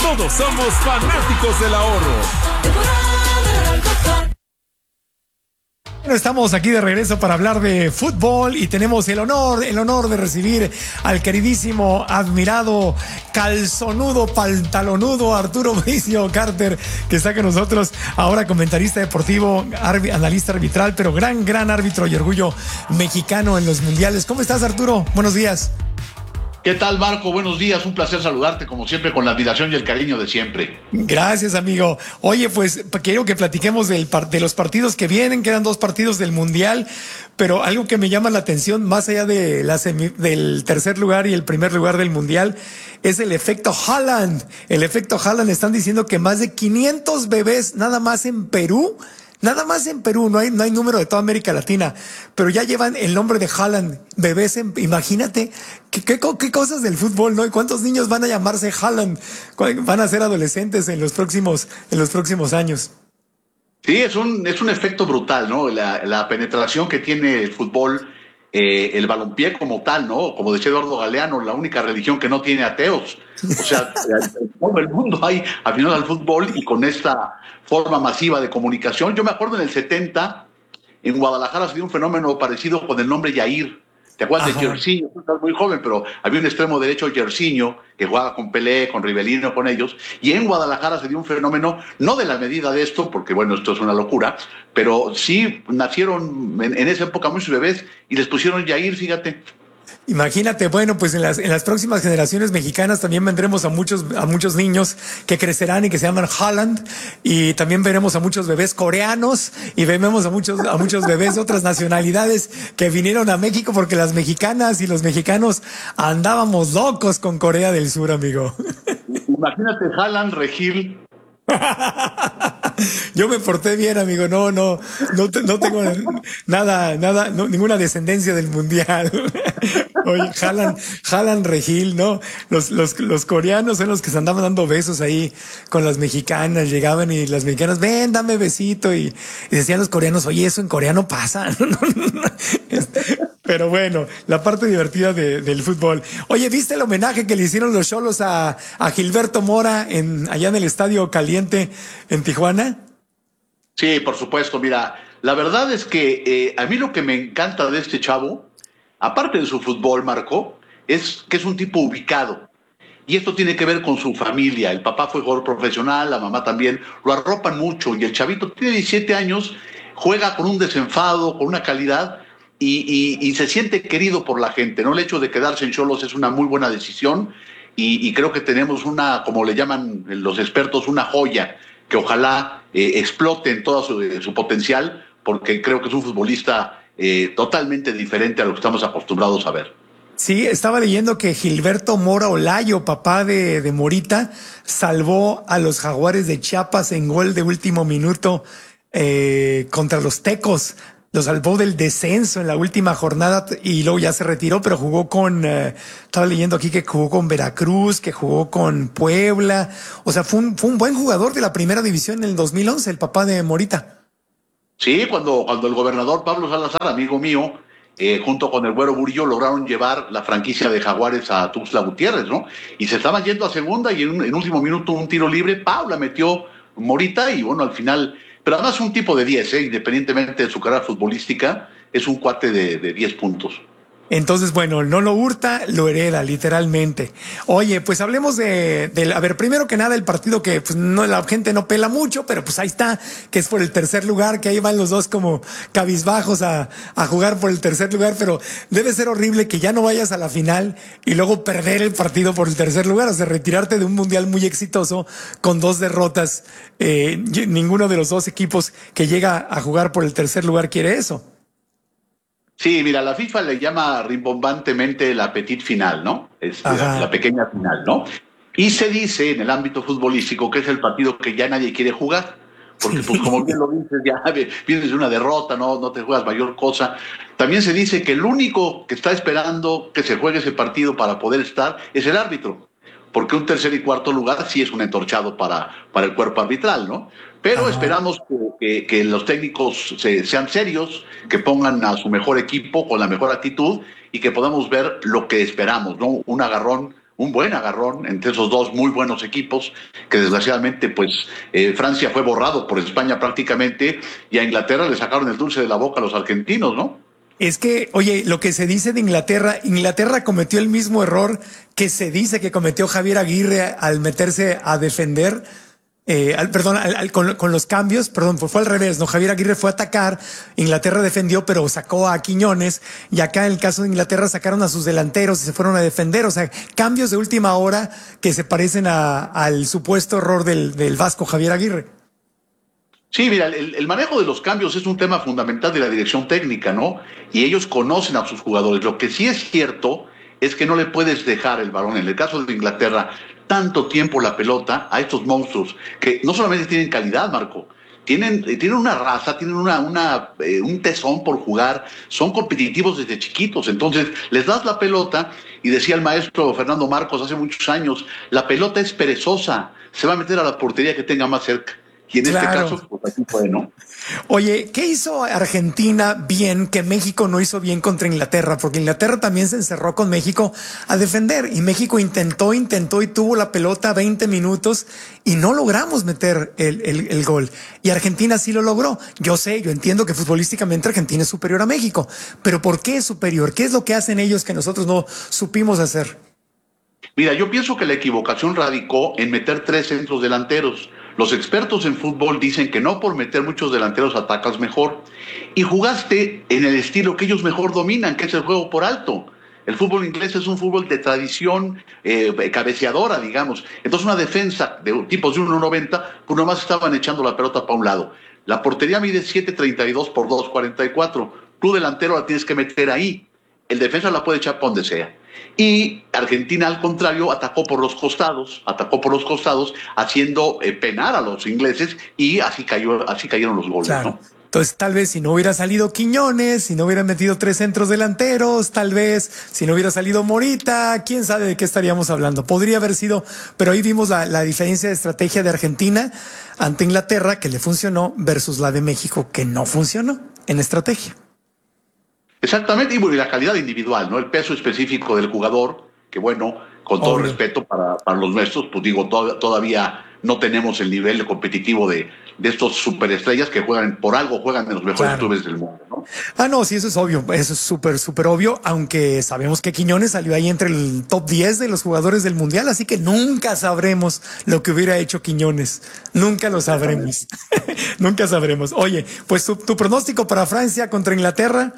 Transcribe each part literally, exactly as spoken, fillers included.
todos somos fanáticos del ahorro. Bueno, estamos aquí de regreso para hablar de fútbol y tenemos el honor, el honor de recibir al queridísimo, admirado, calzonudo, pantalonudo Arturo Mauricio Carter, que está con nosotros, ahora comentarista deportivo, arbi- analista arbitral, pero gran, gran árbitro y orgullo mexicano en los mundiales. ¿Cómo estás, Arturo? Buenos días. ¿Qué tal, Marco? Buenos días, un placer saludarte como siempre con la admiración y el cariño de siempre. Gracias, amigo. Oye, pues quiero que platiquemos del par- de los partidos que vienen, quedan dos partidos del Mundial, pero algo que me llama la atención, más allá de la semi- del tercer lugar y el primer lugar del Mundial, es el efecto Haaland. El efecto Haaland, están diciendo que más de quinientos bebés nada más en Perú. Nada más en Perú, no hay, no hay número de toda América Latina, pero ya llevan el nombre de Haaland, bebés, en, imagínate, qué, qué, qué cosas del fútbol, ¿no? ¿Y cuántos niños van a llamarse Haaland? Van a ser adolescentes en los próximos, en los próximos años. Sí, es un, es un efecto brutal, ¿no? La, la penetración que tiene el fútbol, eh, el balompié como tal, ¿no? Como decía Eduardo Galeano, la única religión que no tiene ateos. O sea, en todo el mundo hay aficionados al fútbol y con esta forma masiva de comunicación. Yo me acuerdo en el setenta, en Guadalajara se dio un fenómeno parecido con el nombre Yair. ¿Te acuerdas Ajá. de Jairzinho? Tú estás muy joven, pero había un extremo derecho, Jairzinho, que jugaba con Pelé, con Rivelino, con ellos. Y en Guadalajara se dio un fenómeno, no de la medida de esto, porque bueno, esto es una locura, pero sí nacieron en, en esa época muchos bebés y les pusieron Yair, fíjate. Imagínate, bueno, pues en las, en las próximas generaciones mexicanas también vendremos a muchos, a muchos niños que crecerán y que se llaman Haaland, y también veremos a muchos bebés coreanos y vemos a muchos, a muchos bebés de otras nacionalidades que vinieron a México porque las mexicanas y los mexicanos andábamos locos con Corea del Sur, amigo. Imagínate Haaland, Regil. Yo me porté bien, amigo. No, no, no, no tengo nada, nada, no, ninguna descendencia del mundial. Oye, Haaland, Haaland, Regil, ¿no? Los, los, los coreanos son los que se andaban dando besos ahí con las mexicanas. Llegaban y las mexicanas, ven, dame besito. Y, y decían los coreanos, oye, eso en coreano pasa. Pero bueno, la parte divertida de, del fútbol. Oye, ¿viste el homenaje que le hicieron los Xolos a, a Gilberto Mora en, allá en el Estadio Caliente en Tijuana? Sí, por supuesto. Mira, la verdad es que eh, a mí lo que me encanta de este chavo, aparte de su fútbol, Marco, es que es un tipo ubicado. Y esto tiene que ver con su familia. El papá fue jugador profesional, la mamá también. Lo arropan mucho. Y el chavito tiene diecisiete años, juega con un desenfado, con una calidad, y, y, y se siente querido por la gente, ¿no? El hecho de quedarse en Xolos es una muy buena decisión. Y, y creo que tenemos una, como le llaman los expertos, una joya que ojalá eh, explote en todo su, su potencial, porque creo que es un futbolista eh, totalmente diferente a lo que estamos acostumbrados a ver. Sí, estaba leyendo que Gilberto Mora Olayo, papá de, de Morita, salvó a los Jaguares de Chiapas en gol de último minuto eh, contra los Tecos. Lo salvó del descenso en la última jornada y luego ya se retiró, pero jugó con, eh, estaba leyendo aquí que jugó con Veracruz, que jugó con Puebla. O sea, fue un, fue un buen jugador de la primera división en el dos mil once, el papá de Morita. Sí, cuando, cuando el gobernador Pablo Salazar, amigo mío, eh, junto con el Güero Burillo, lograron llevar la franquicia de Jaguares a Tuxtla Gutiérrez, ¿no? Y se estaban yendo a segunda y en un en último minuto un tiro libre, Paula metió Morita y bueno, al final... Pero además un tipo de diez, ¿eh? Independientemente de su carrera futbolística, es un cuate de, de diez puntos. Entonces, bueno, no lo hurta, lo hereda, literalmente. Oye, pues hablemos de, de, a ver, primero que nada, el partido que pues no, la gente no pela mucho, pero pues ahí está, que es por el tercer lugar, que ahí van los dos como cabizbajos a, a jugar por el tercer lugar, pero debe ser horrible que ya no vayas a la final y luego perder el partido por el tercer lugar, o sea, retirarte de un mundial muy exitoso con dos derrotas. Eh, ninguno de los dos equipos que llega a jugar por el tercer lugar quiere eso. Sí, mira, la FIFA le llama rimbombantemente la petit final, ¿no? Es la, la pequeña final, ¿no? Y se dice en el ámbito futbolístico que es el partido que ya nadie quiere jugar, porque pues como bien lo dices, ya vienes de una derrota, no, no te juegas mayor cosa. También se dice que el único que está esperando que se juegue ese partido para poder estar es el árbitro, porque un tercer y cuarto lugar sí es un entorchado para, para el cuerpo arbitral, ¿no? Pero Ajá. esperamos que, que, que los técnicos se, sean serios, que pongan a su mejor equipo con la mejor actitud y que podamos ver lo que esperamos, ¿no? Un agarrón un buen agarrón entre esos dos muy buenos equipos, que desgraciadamente pues eh, Francia fue borrado por España prácticamente, y a Inglaterra le sacaron el dulce de la boca a los argentinos, ¿no? Es que, oye, lo que se dice de Inglaterra, Inglaterra cometió el mismo error que se dice que cometió Javier Aguirre al meterse a defender, eh, al, perdón, al, al, con, con los cambios, perdón, fue al revés, ¿no? Javier Aguirre fue a atacar, Inglaterra defendió, pero sacó a Quiñones, y acá en el caso de Inglaterra sacaron a sus delanteros y se fueron a defender, o sea, cambios de última hora que se parecen a, al supuesto error del, del vasco Javier Aguirre. Sí, mira, el, el manejo de los cambios es un tema fundamental de la dirección técnica, ¿no? Y ellos conocen a sus jugadores. Lo que sí es cierto es que no le puedes dejar el balón, en el caso de Inglaterra, tanto tiempo la pelota a estos monstruos, que no solamente tienen calidad, Marco, tienen, tienen una raza, tienen una, una, eh, un tesón por jugar, son competitivos desde chiquitos, entonces les das la pelota, y decía el maestro Fernando Marcos hace muchos años, la pelota es perezosa, se va a meter a la portería que tenga más cerca. Y en claro. este caso, pues así fue, ¿no? Oye, ¿qué hizo Argentina bien que México no hizo bien contra Inglaterra? Porque Inglaterra también se encerró con México a defender y México intentó, intentó y tuvo la pelota veinte minutos y no logramos meter el, el, el gol. Y Argentina sí lo logró. Yo sé, yo entiendo que futbolísticamente Argentina es superior a México, pero ¿por qué es superior? ¿Qué es lo que hacen ellos que nosotros no supimos hacer? Mira, yo pienso que la equivocación radicó en meter tres centros delanteros. Los expertos en fútbol dicen que no por meter muchos delanteros atacas mejor. Y jugaste en el estilo que ellos mejor dominan, que es el juego por alto. El fútbol inglés es un fútbol de tradición eh, cabeceadora, digamos. Entonces una defensa de tipos de uno noventa, pues nomás estaban echando la pelota para un lado. La portería mide siete treinta y dos por dos cuarenta y cuatro. Tu delantero la tienes que meter ahí. El defensa la puede echar para donde sea. Y Argentina, al contrario, atacó por los costados, atacó por los costados, haciendo eh, penar a los ingleses, y así cayó, así cayeron los goles, claro. ¿no? Entonces, tal vez si no hubiera salido Quiñones, si no hubieran metido tres centros delanteros, tal vez si no hubiera salido Morita, quién sabe de qué estaríamos hablando. Podría haber sido, pero ahí vimos la, la diferencia de estrategia de Argentina ante Inglaterra, que le funcionó, versus la de México, que no funcionó en estrategia. Exactamente, y bueno, y la calidad individual, ¿no? El peso específico del jugador, que bueno, con todo Obvio. respeto para, para los nuestros, pues digo, to- todavía no tenemos el nivel competitivo de, de estos superestrellas que juegan, por algo juegan en los mejores claro. clubes del mundo, ¿no? Ah, no, sí, eso es obvio, eso es súper, súper obvio, aunque sabemos que Quiñones salió ahí entre el top diez de los jugadores del Mundial, así que nunca sabremos lo que hubiera hecho Quiñones, nunca lo sabremos, nunca sabremos. Oye, pues tu, tu pronóstico para Francia contra Inglaterra.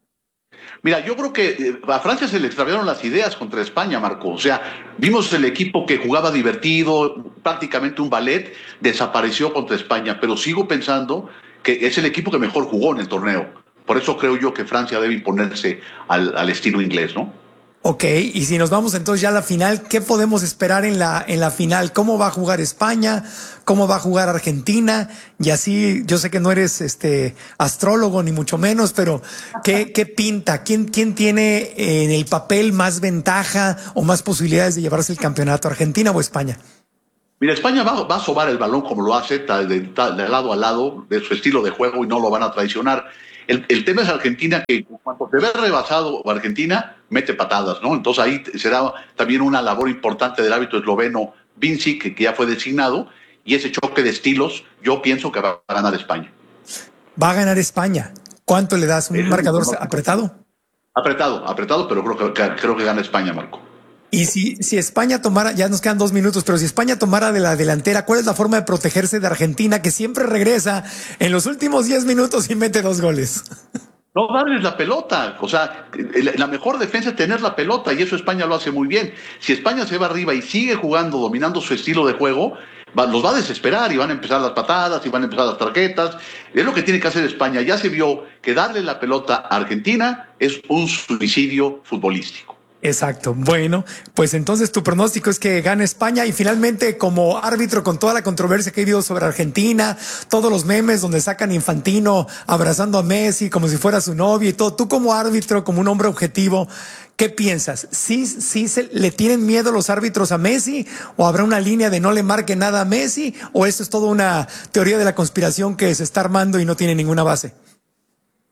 Mira, yo creo que a Francia se le extraviaron las ideas contra España, Marco. O sea, vimos el equipo que jugaba divertido, prácticamente un ballet, desapareció contra España, pero sigo pensando que es el equipo que mejor jugó en el torneo. Por eso creo yo que Francia debe imponerse al, al estilo inglés, ¿no? Ok, y si nos vamos entonces ya a la final, ¿qué podemos esperar en la, en la final? ¿Cómo va a jugar España? ¿Cómo va a jugar Argentina? Y así, yo sé que no eres este astrólogo ni mucho menos, pero ¿qué, qué pinta? ¿Quién, quién tiene en el papel más ventaja o más posibilidades de llevarse el campeonato, Argentina o España? Mira, España va, va a sobar el balón como lo hace, de, de, de lado a lado, de su estilo de juego, y no lo van a traicionar. El, el tema es Argentina, que cuando se ve rebasado Argentina, mete patadas, ¿no? Entonces ahí será también una labor importante del árbitro esloveno Vincic, que, que ya fue designado, y ese choque de estilos, yo pienso que va a ganar España. Va a ganar España. ¿Cuánto le das? ¿Un es marcador un... apretado? Apretado, apretado, pero creo que, creo que gana España, Marco. Y si, si España tomara, ya nos quedan dos minutos, pero si España tomara de la delantera, ¿cuál es la forma de protegerse de Argentina, que siempre regresa en los últimos diez minutos y mete dos goles? No darles la pelota. O sea, la mejor defensa es tener la pelota, y eso España lo hace muy bien. Si España se va arriba y sigue jugando, dominando su estilo de juego, va, los va a desesperar y van a empezar las patadas y van a empezar las tarjetas. Es lo que tiene que hacer España. Ya se vio que darle la pelota a Argentina es un suicidio futbolístico. Exacto. Bueno, pues entonces tu pronóstico es que gane España, y finalmente, como árbitro, con toda la controversia que ha habido sobre Argentina, todos los memes donde sacan Infantino abrazando a Messi como si fuera su novio y todo, tú como árbitro, como un hombre objetivo, ¿qué piensas? ¿Sí, sí se le tienen miedo los árbitros a Messi, o habrá una línea de no le marque nada a Messi, o esto es toda una teoría de la conspiración que se está armando y no tiene ninguna base?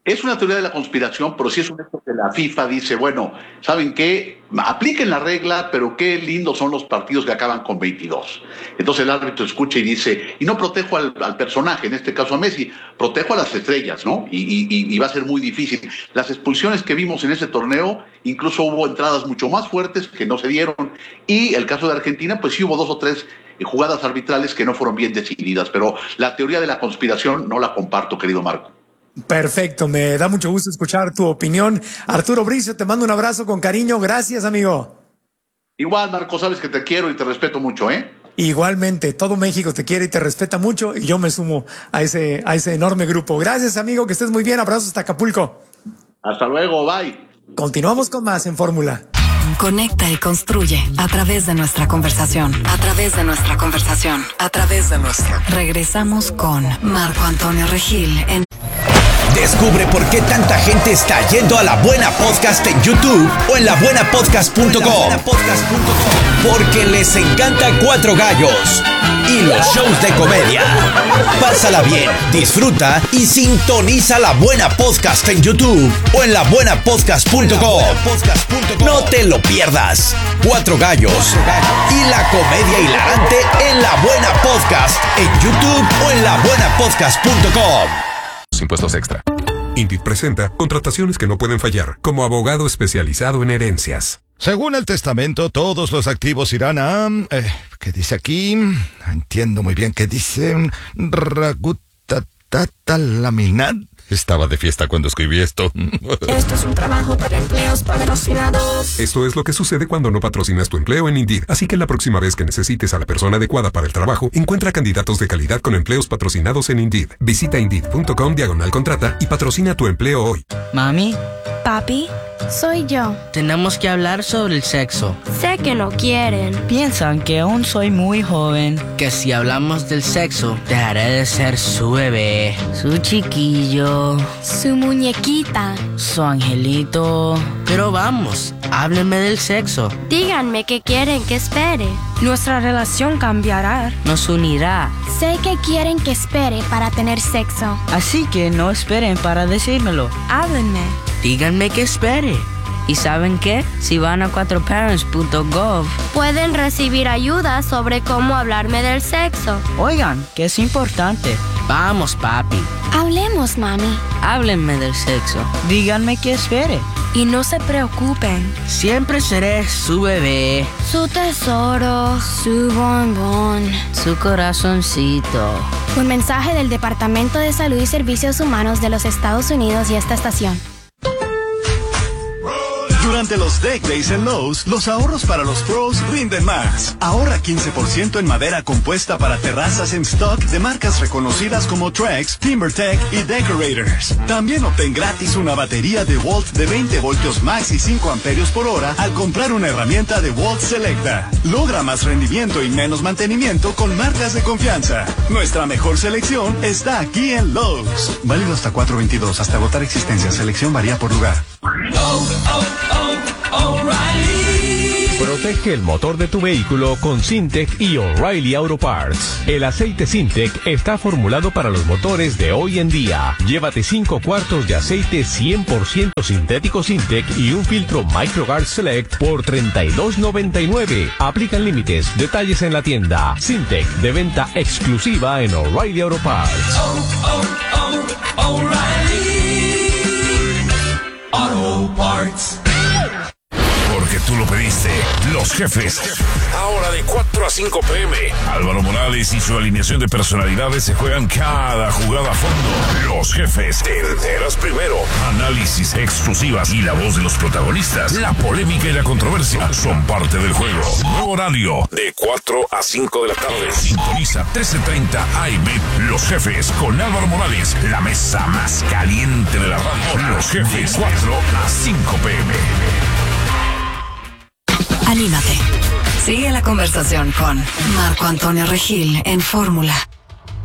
Es una teoría de la conspiración, pero sí es un hecho que la FIFA dice, bueno, ¿saben qué? Apliquen la regla, pero qué lindos son los partidos que acaban con veintidós. Entonces el árbitro escucha y dice, y no protejo al, al personaje, en este caso a Messi, protejo a las estrellas, ¿no? Y, y, y va a ser muy difícil. Las expulsiones que vimos en ese torneo, incluso hubo entradas mucho más fuertes que no se dieron. Y el caso de Argentina, pues sí hubo dos o tres jugadas arbitrales que no fueron bien decididas, pero la teoría de la conspiración no la comparto, querido Marco. Perfecto, me da mucho gusto escuchar tu opinión. Arturo Bricio, te mando un abrazo con cariño. Gracias, amigo. Igual, Marco, sabes que te quiero y te respeto mucho, ¿eh? Igualmente, todo México te quiere y te respeta mucho y yo me sumo a ese, a ese enorme grupo. Gracias, amigo, que estés muy bien. Abrazos hasta Acapulco. Hasta luego, bye. Continuamos con más en Fórmula. Conecta y construye a través de nuestra conversación. A través de nuestra conversación. A través de nuestra. Regresamos con Marco Antonio Regil en... Descubre por qué tanta gente está yendo a La Buena Podcast en YouTube o en la buena podcast punto com. Porque les encanta Cuatro Gallos y los shows de comedia. Pásala bien, disfruta y sintoniza La Buena Podcast en YouTube o en la buena podcast punto com. No te lo pierdas. Cuatro Gallos y la comedia hilarante en La Buena Podcast en YouTube o en la buena podcast punto com. Impuestos extra. Indeed presenta contrataciones que no pueden fallar, como abogado especializado en herencias. Según el testamento, todos los activos irán a... Eh, ¿Qué dice aquí? Entiendo muy bien qué dice. Ragutatatalaminat. Estaba de fiesta cuando escribí esto. Esto es un trabajo para empleos patrocinados. Esto es lo que sucede cuando no patrocinas tu empleo en Indeed. Así que la próxima vez que necesites a la persona adecuada para el trabajo, encuentra candidatos de calidad con empleos patrocinados en Indeed. Visita Indeed punto com diagonal contrata y patrocina tu empleo hoy. Mami, Papi, soy yo. tenemos que hablar sobre el sexo. Sé que no quieren. Piensan que aún soy muy joven. Que si hablamos del sexo, dejaré de ser su bebé, su chiquillo, Su muñequita. su angelito. Pero vamos, háblenme del sexo. Díganme qué quieren que espere. Nuestra relación cambiará. Nos unirá. Sé que quieren que espere para tener sexo. Así que no esperen para decírmelo. Háblenme. Díganme que espere. ¿Y saben qué? Si van a cuatro parents punto gov, Pueden recibir ayuda sobre cómo hablarme del sexo. oigan, que es importante. Vamos, papi. Hablemos, mami. Háblenme del sexo. Díganme que espere. Y no se preocupen. Siempre seré su bebé, Su tesoro, su bombón. su corazoncito. Un mensaje del Departamento de Salud y Servicios Humanos de los Estados Unidos y esta estación. Durante los Deck Days en Lowe's, los ahorros para los pros rinden más. Ahorra quince por ciento en madera compuesta para terrazas en stock de marcas reconocidas como Trex, TimberTech y Decorators. También obtén gratis una batería de Volt de veinte voltios max y cinco amperios por hora al comprar una herramienta de Volt Selecta. Logra más rendimiento y menos mantenimiento con marcas de confianza. Nuestra mejor selección está aquí en Lowe's. Válido hasta cuatro veintidós, hasta agotar existencia. Selección varía por lugar. Protege el motor de tu vehículo con Syntec y O'Reilly Auto Parts. El aceite Syntec está formulado para los motores de hoy en día. Llévate cinco cuartos de aceite cien por ciento sintético Syntec y un filtro MicroGuard Select por treinta y dos noventa y nueve. Aplican límites. Detalles en la tienda. Syntec, de venta exclusiva en O'Reilly Auto Parts. Oh, oh, oh, O'Reilly Auto Parts. Porque tú lo pediste, los jefes. Ahora de cuatro a cinco pm, Álvaro Morales y su alineación de personalidades se juegan cada jugada a fondo. Los jefes, te enteras primero. Análisis exclusivas y la voz de los protagonistas. La polémica y la controversia son parte del juego. Nuevo horario, de cuatro a cinco de la tarde. Sintoniza trece treinta A M. Los jefes con Álvaro Morales. La mesa más caliente de la radio. Los jefes, cuatro a cinco pm. Anímate. Sigue la conversación con Marco Antonio Regil en Fórmula.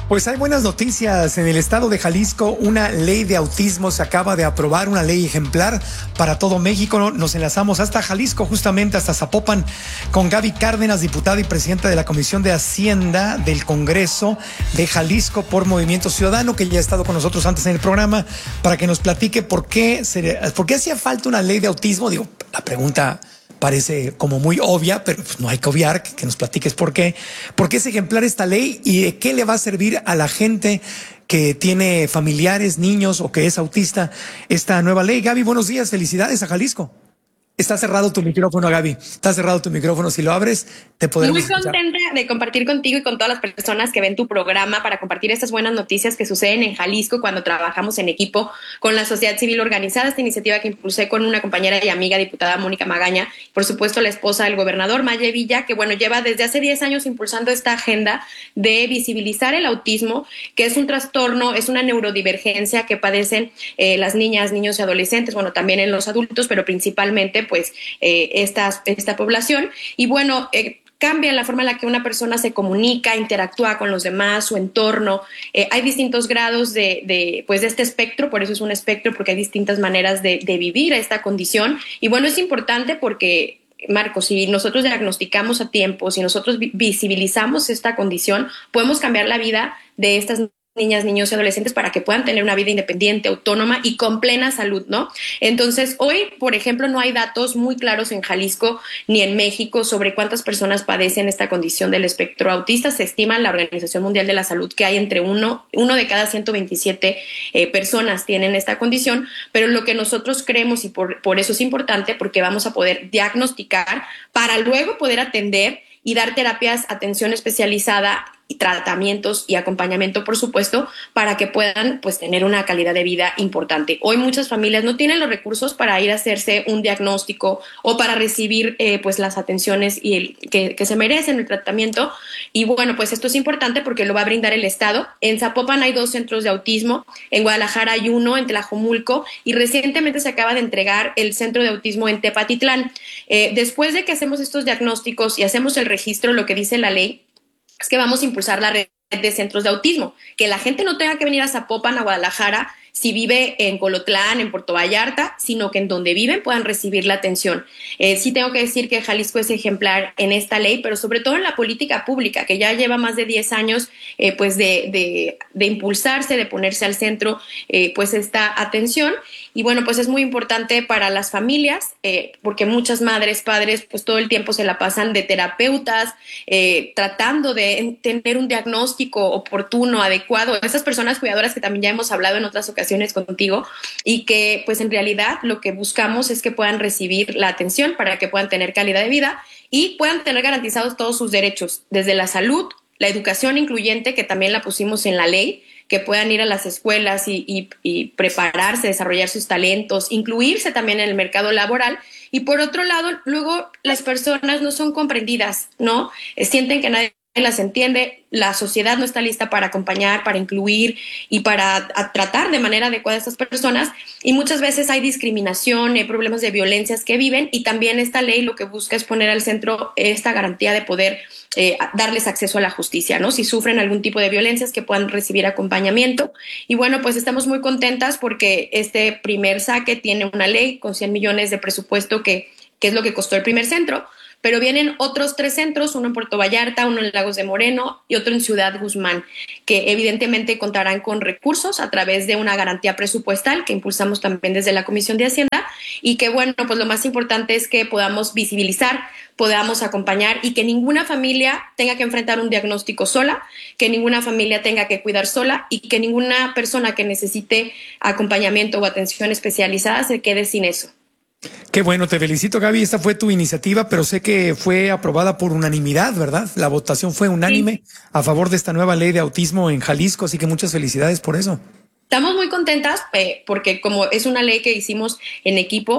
Pues hay buenas noticias. En el estado de Jalisco, una ley de autismo se acaba de aprobar, una ley ejemplar para todo México. Nos enlazamos hasta Jalisco, justamente hasta Zapopan, con Gaby Cárdenas, diputada y presidenta de la Comisión de Hacienda del Congreso de Jalisco por Movimiento Ciudadano, que ya ha estado con nosotros antes en el programa, para que nos platique por qué, por qué hacía falta una ley de autismo. Digo, la pregunta parece como muy obvia, pero pues no hay que obviar, que, que nos platiques por qué. ¿Por qué es ejemplar esta ley y de qué le va a servir a la gente que tiene familiares, niños o que es autista esta nueva ley? Gaby, buenos días, felicidades a Jalisco. Está cerrado tu micrófono, Gaby. Está cerrado tu micrófono. Si lo abres, te podemos Muy escuchar. contenta de compartir contigo y con todas las personas que ven tu programa para compartir estas buenas noticias que suceden en Jalisco cuando trabajamos en equipo con la sociedad civil organizada. Esta iniciativa que impulsé con una compañera y amiga, diputada Mónica Magaña, por supuesto la esposa del gobernador Maye Villa, que bueno, lleva desde hace diez años impulsando esta agenda de visibilizar el autismo, que es un trastorno, es una neurodivergencia que padecen eh, las niñas, niños y adolescentes, bueno, también en los adultos, pero principalmente pues eh, esta, esta población. Y bueno, eh, cambia la forma en la que una persona se comunica, interactúa con los demás, su entorno. Eh, hay distintos grados de, de, pues de este espectro, por eso es un espectro, porque hay distintas maneras de, de vivir esta condición. Y bueno, es importante porque, Marco, si nosotros diagnosticamos a tiempo, si nosotros visibilizamos esta condición, podemos cambiar la vida de estas niñas, niños y adolescentes para que puedan tener una vida independiente, autónoma y con plena salud, ¿no? Entonces, hoy, por ejemplo, no hay datos muy claros en Jalisco ni en México sobre cuántas personas padecen esta condición del espectro autista. Se estima en la Organización Mundial de la Salud que hay entre uno, uno de cada ciento veintisiete eh, personas tienen esta condición, pero lo que nosotros creemos, y por, por eso es importante, porque vamos a poder diagnosticar para luego poder atender y dar terapias, atención especializada y tratamientos y acompañamiento, por supuesto, para que puedan pues tener una calidad de vida importante. Hoy muchas familias no tienen los recursos para ir a hacerse un diagnóstico o para recibir eh, pues las atenciones y el, que, que se merecen, el tratamiento. Y bueno, pues esto es importante porque lo va a brindar el Estado. En Zapopan hay dos centros de autismo, en Guadalajara hay uno, en Tlajomulco, y recientemente se acaba de entregar el centro de autismo en Tepatitlán. Eh, después de que hacemos estos diagnósticos y hacemos el registro, lo que dice la ley es que vamos a impulsar la red de centros de autismo, que la gente no tenga que venir a Zapopan, a Guadalajara, si vive en Colotlán, en Puerto Vallarta, sino que en donde viven puedan recibir la atención. Eh, sí tengo que decir que Jalisco es ejemplar en esta ley, pero sobre todo en la política pública, que ya lleva más de diez años eh, pues de, de, de impulsarse, de ponerse al centro eh, pues esta atención. Y bueno, pues es muy importante para las familias, eh, porque muchas madres, padres, pues todo el tiempo se la pasan de terapeutas, eh, tratando de tener un diagnóstico oportuno, adecuado. Esas personas cuidadoras que también ya hemos hablado en otras ocasiones contigo, y que pues en realidad lo que buscamos es que puedan recibir la atención para que puedan tener calidad de vida y puedan tener garantizados todos sus derechos, desde la salud, la educación incluyente, que también la pusimos en la ley, que puedan ir a las escuelas y, y, y prepararse, desarrollar sus talentos, incluirse también en el mercado laboral. Y por otro lado, luego las personas no son comprendidas, ¿no? Sienten que nadie las entiende, la sociedad no está lista para acompañar, para incluir y para tratar de manera adecuada a estas personas, y muchas veces hay discriminación, hay problemas de violencias que viven, y también esta ley lo que busca es poner al centro esta garantía de poder eh, darles acceso a la justicia, ¿no? Si sufren algún tipo de violencias, que puedan recibir acompañamiento. Y bueno, pues estamos muy contentas porque este primer saque tiene una ley con cien millones de presupuesto, que, que es lo que costó el primer centro. Pero vienen otros tres centros, uno en Puerto Vallarta, uno en Lagos de Moreno y otro en Ciudad Guzmán, que evidentemente contarán con recursos a través de una garantía presupuestal que impulsamos también desde la Comisión de Hacienda, y que bueno, pues lo más importante es que podamos visibilizar, podamos acompañar y que ninguna familia tenga que enfrentar un diagnóstico sola, que ninguna familia tenga que cuidar sola y que ninguna persona que necesite acompañamiento o atención especializada se quede sin eso. Qué bueno, te felicito, Gaby. Esta fue tu iniciativa, pero sé que fue aprobada por unanimidad, ¿verdad? La votación fue unánime sí. a favor de esta nueva ley de autismo en Jalisco, así que muchas felicidades por eso. Estamos muy contentas eh, porque como es una ley que hicimos en equipo,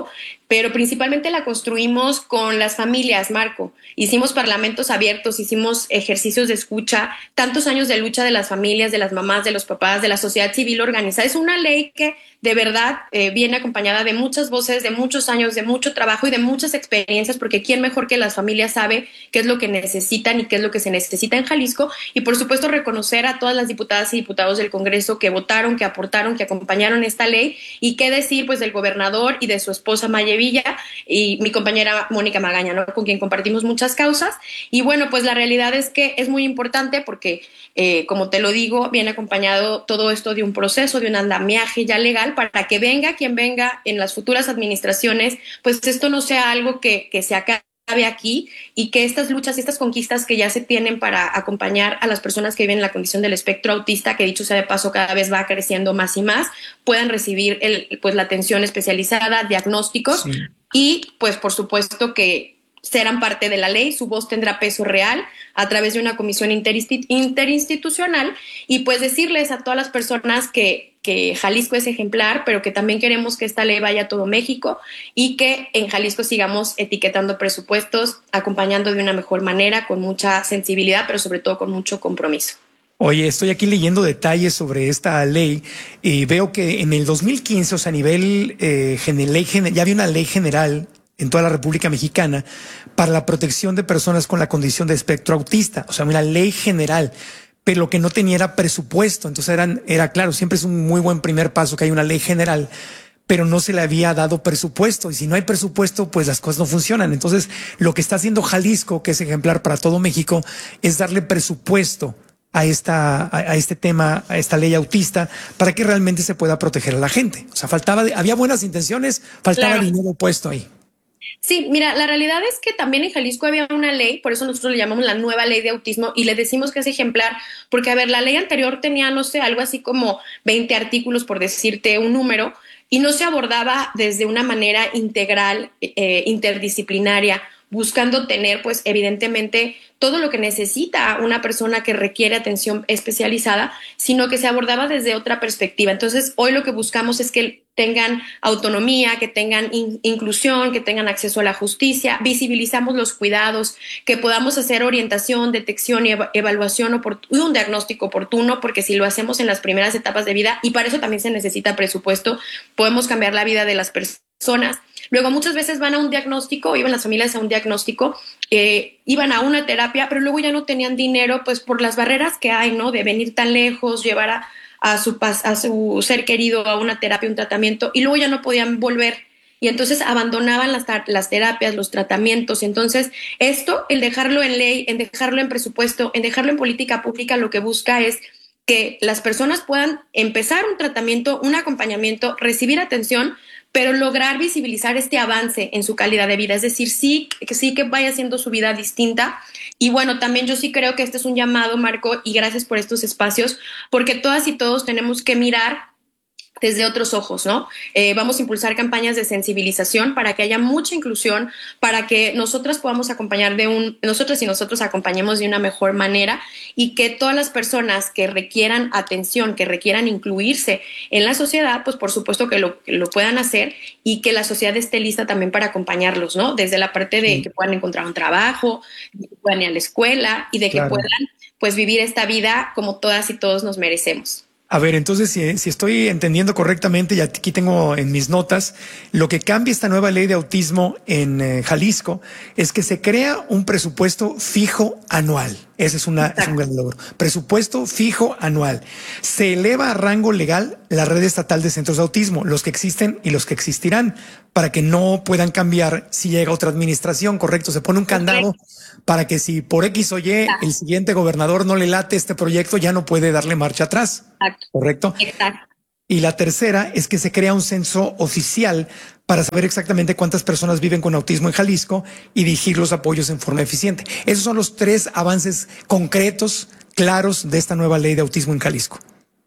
pero principalmente la construimos con las familias, Marco. Hicimos parlamentos abiertos, hicimos ejercicios de escucha, tantos años de lucha de las familias, de las mamás, de los papás, de la sociedad civil organizada. Es una ley que de verdad eh, viene acompañada de muchas voces, de muchos años, de mucho trabajo y de muchas experiencias, porque quién mejor que las familias sabe qué es lo que necesitan y qué es lo que se necesita en Jalisco. Y por supuesto reconocer a todas las diputadas y diputados del Congreso que votaron, que aportaron, que acompañaron esta ley, y qué decir pues del gobernador y de su esposa Maye Villa y mi compañera Mónica Magaña, ¿no? Con quien compartimos muchas causas. Y bueno, pues la realidad es que es muy importante porque, eh, como te lo digo, viene acompañado todo esto de un proceso, de un andamiaje ya legal, para que venga quien venga en las futuras administraciones, pues esto no sea algo que, que se acabe aquí, y que estas luchas y estas conquistas que ya se tienen para acompañar a las personas que viven en la condición del espectro autista, que dicho sea de paso cada vez va creciendo más y más, puedan recibir el, pues la atención especializada, diagnósticos, sí. Y pues por supuesto que serán parte de la ley, su voz tendrá peso real a través de una comisión interinstitucional, y pues decirles a todas las personas que, que Jalisco es ejemplar, pero que también queremos que esta ley vaya a todo México y que en Jalisco sigamos etiquetando presupuestos, acompañando de una mejor manera, con mucha sensibilidad, pero sobre todo con mucho compromiso. Oye, estoy aquí leyendo detalles sobre esta ley y veo que en el dos mil quince, o sea, a nivel eh, ley, ya había una ley general en toda la República Mexicana para la protección de personas con la condición de espectro autista, o sea, una ley general, pero lo que no tenía era presupuesto. Entonces eran, era claro, siempre es un muy buen primer paso que hay una ley general, pero no se le había dado presupuesto, y si no hay presupuesto, pues las cosas no funcionan. Entonces, lo que está haciendo Jalisco, que es ejemplar para todo México, es darle presupuesto a esta, a, a este tema, a esta ley autista, para que realmente se pueda proteger a la gente. O sea, faltaba, había buenas intenciones, faltaba claro. dinero puesto ahí. Sí, mira, la realidad es que también en Jalisco había una ley, por eso nosotros le llamamos la nueva ley de autismo, y le decimos que es ejemplar, porque a ver, la ley anterior tenía, no sé, algo así como veinte artículos, por decirte un número, y no se abordaba desde una manera integral, eh, interdisciplinaria, buscando tener, pues, evidentemente, todo lo que necesita una persona que requiere atención especializada, sino que se abordaba desde otra perspectiva. Entonces, hoy lo que buscamos es que tengan autonomía, que tengan in- inclusión, que tengan acceso a la justicia, visibilizamos los cuidados, que podamos hacer orientación, detección y ev- evaluación oport- y un diagnóstico oportuno, porque si lo hacemos en las primeras etapas de vida, y para eso también se necesita presupuesto, podemos cambiar la vida de las personas. Luego muchas veces van a un diagnóstico, iban las familias a un diagnóstico, eh, iban a una terapia, pero luego ya no tenían dinero, pues por las barreras que hay, ¿no? De venir tan lejos, llevar a, a, su, a su ser querido a una terapia, un tratamiento, y luego ya no podían volver. Y entonces abandonaban las, las terapias, los tratamientos. Entonces esto, el dejarlo en ley, en dejarlo en presupuesto, en dejarlo en política pública, lo que busca es que las personas puedan empezar un tratamiento, un acompañamiento, recibir atención, pero lograr visibilizar este avance en su calidad de vida, es decir, sí que sí que vaya haciendo su vida distinta. Y bueno, también yo sí creo que este es un llamado, Marco, y gracias por estos espacios, porque todas y todos tenemos que mirar desde otros ojos, ¿no? Eh, vamos a impulsar campañas de sensibilización para que haya mucha inclusión, para que nosotras podamos acompañar de un, nosotras y nosotros acompañemos de una mejor manera, y que todas las personas que requieran atención, que requieran incluirse en la sociedad, pues por supuesto que lo, que lo puedan hacer, y que la sociedad esté lista también para acompañarlos, ¿no? Desde la parte de que puedan encontrar un trabajo, de que puedan ir a la escuela y de que claro. puedan pues vivir esta vida como todas y todos nos merecemos. A ver, entonces, si, si estoy entendiendo correctamente, y aquí tengo en mis notas, lo que cambia esta nueva ley de autismo en eh, Jalisco es que se crea un presupuesto fijo anual. Ese es, una, es un gran logro. Presupuesto fijo anual. Se eleva a rango legal la red estatal de centros de autismo, los que existen y los que existirán, para que no puedan cambiar si llega otra administración, correcto. Se pone un candado para que si por X o Y el siguiente gobernador no le late este proyecto, ya no puede darle marcha atrás. Exacto. ¿Correcto? Exacto. Y la tercera es que se crea un censo oficial para saber exactamente cuántas personas viven con autismo en Jalisco y dirigir los apoyos en forma eficiente. Esos son los tres avances concretos, claros de esta nueva ley de autismo en Jalisco.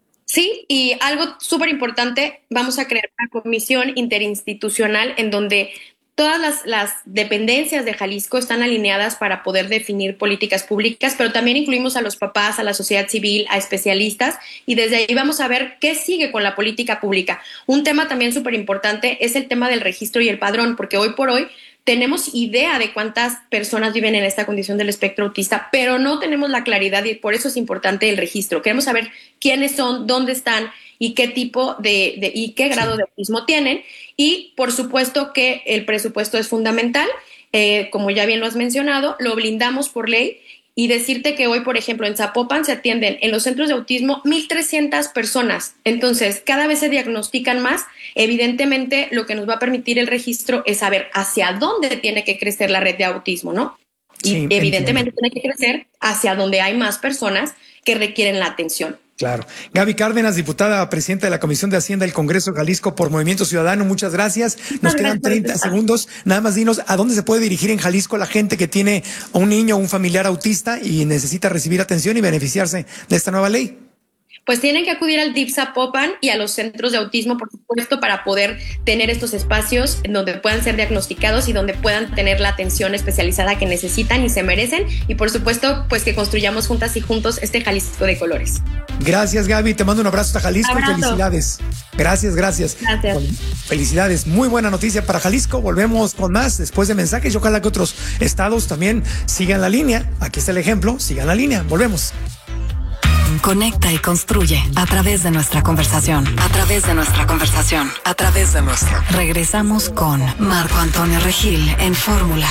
Sí, y algo súper importante, vamos a crear una comisión interinstitucional en donde Todas las, las dependencias de Jalisco están alineadas para poder definir políticas públicas, pero también incluimos a los papás, a la sociedad civil, a especialistas, y desde ahí vamos a ver qué sigue con la política pública. Un tema también súper importante es el tema del registro y el padrón, porque hoy por hoy tenemos idea de cuántas personas viven en esta condición del espectro autista, pero no tenemos la claridad y por eso es importante el registro. Queremos saber quiénes son, dónde están y qué tipo de, de y qué grado sí. de autismo tienen. Y por supuesto que el presupuesto es fundamental, eh, como ya bien lo has mencionado, lo blindamos por ley. Y decirte que hoy, por ejemplo, en Zapopan se atienden en los centros de autismo mil trescientas personas. Entonces, cada vez se diagnostican más. Evidentemente, lo que nos va a permitir el registro es saber hacia dónde tiene que crecer la red de autismo, ¿no? Y sí, evidentemente entiendo. Tiene que crecer hacia donde hay más personas que requieren la atención. Claro. Gaby Cárdenas, diputada presidenta de la Comisión de Hacienda del Congreso de Jalisco por Movimiento Ciudadano, muchas gracias. Nos quedan treinta segundos. Nada más dinos a dónde se puede dirigir en Jalisco la gente que tiene a un niño o un familiar autista y necesita recibir atención y beneficiarse de esta nueva ley. Pues tienen que acudir al D I F Zapopan y a los centros de autismo, por supuesto, para poder tener estos espacios en donde puedan ser diagnosticados y donde puedan tener la atención especializada que necesitan y se merecen. Y por supuesto, pues que construyamos juntas y juntos este Jalisco de colores. Gracias, Gaby. Te mando un abrazo hasta Jalisco abrazo. y felicidades. Gracias, gracias. Gracias. Felicidades. Muy buena noticia para Jalisco. Volvemos con más después de mensajes y ojalá que otros estados también sigan la línea. Aquí está el ejemplo. Sigan la línea. Volvemos. Conecta y construye a través de nuestra conversación, a través de nuestra conversación, a través de nuestra. Regresamos con Marco Antonio Regil en Fórmula.